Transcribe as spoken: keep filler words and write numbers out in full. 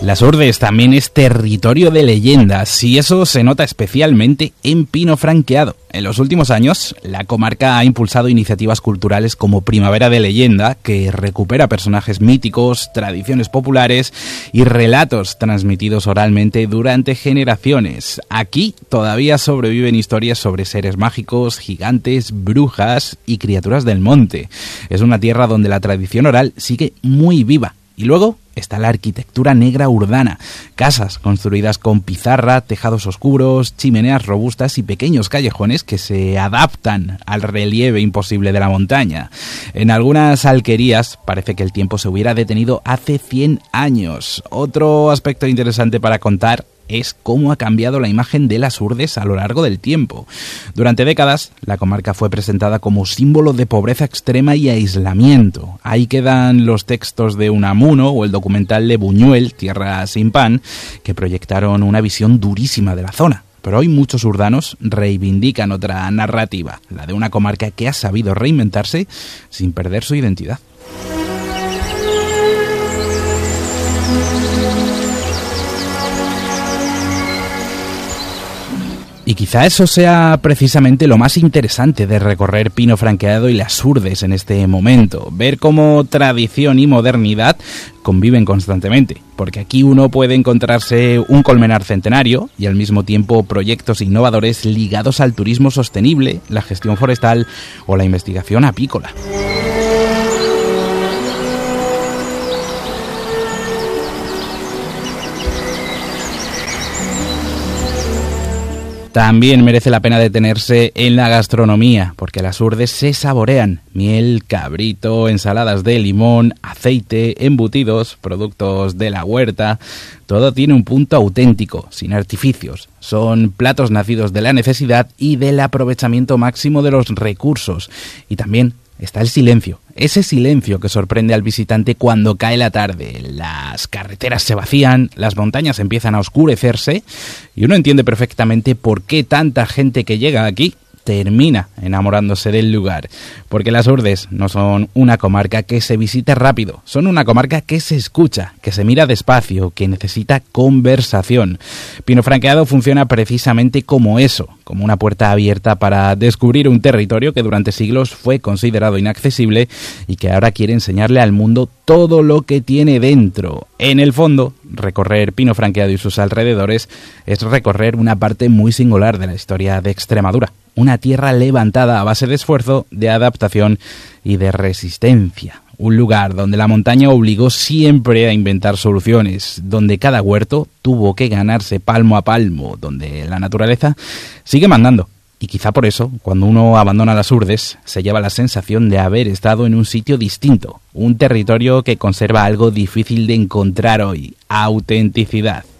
Las Urdes también es territorio de leyendas y eso se nota especialmente en Pino Franqueado. En los últimos años, la comarca ha impulsado iniciativas culturales como Primavera de Leyenda, que recupera personajes míticos, tradiciones populares y relatos transmitidos oralmente durante generaciones. Aquí todavía sobreviven historias sobre seres mágicos, gigantes, brujas y criaturas del monte. Es una tierra donde la tradición oral sigue muy viva. Y luego está la arquitectura negra urbana, casas construidas con pizarra, tejados oscuros, chimeneas robustas y pequeños callejones que se adaptan al relieve imposible de la montaña. En algunas alquerías parece que el tiempo se hubiera detenido hace cien años. Otro aspecto interesante para contar es cómo ha cambiado la imagen de las Urdes a lo largo del tiempo. Durante décadas, la comarca fue presentada como símbolo de pobreza extrema y aislamiento. Ahí quedan los textos de Unamuno o el documental de Buñuel, Tierra sin pan, que proyectaron una visión durísima de la zona. Pero hoy muchos urdanos reivindican otra narrativa, la de una comarca que ha sabido reinventarse sin perder su identidad. Y quizá eso sea precisamente lo más interesante de recorrer Pino Franqueado y las Urdes en este momento, ver cómo tradición y modernidad conviven constantemente, porque aquí uno puede encontrarse un colmenar centenario y al mismo tiempo proyectos innovadores ligados al turismo sostenible, la gestión forestal o la investigación apícola. También merece la pena detenerse en la gastronomía, porque las Urdes se saborean. Miel, cabrito, ensaladas de limón, aceite, embutidos, productos de la huerta. Todo tiene un punto auténtico, sin artificios. Son platos nacidos de la necesidad y del aprovechamiento máximo de los recursos. Y también está el silencio, ese silencio que sorprende al visitante cuando cae la tarde. Las carreteras se vacían, las montañas empiezan a oscurecerse y uno entiende perfectamente por qué tanta gente que llega aquí termina enamorándose del lugar, porque las Urdes no son una comarca que se visite rápido, son una comarca que se escucha, que se mira despacio, que necesita conversación. Pino Franqueado funciona precisamente como eso, como una puerta abierta para descubrir un territorio que durante siglos fue considerado inaccesible y que ahora quiere enseñarle al mundo todo lo que tiene dentro. En el fondo, recorrer Pino Franqueado y sus alrededores es recorrer una parte muy singular de la historia de Extremadura. Una tierra levantada a base de esfuerzo, de adaptación y de resistencia. Un lugar donde la montaña obligó siempre a inventar soluciones, donde cada huerto tuvo que ganarse palmo a palmo, donde la naturaleza sigue mandando. Y quizá por eso, cuando uno abandona las Urdes, se lleva la sensación de haber estado en un sitio distinto, un territorio que conserva algo difícil de encontrar hoy: autenticidad.